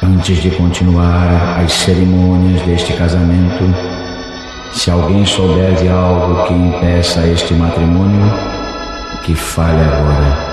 Antes de continuar as cerimônias deste casamento, se alguém souber de algo que impeça este matrimônio, que fale agora.